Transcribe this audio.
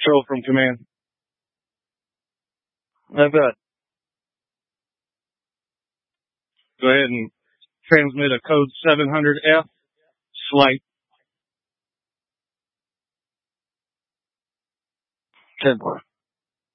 Control from command. I've got. Go ahead and transmit a code 700F. Slight. 10-4.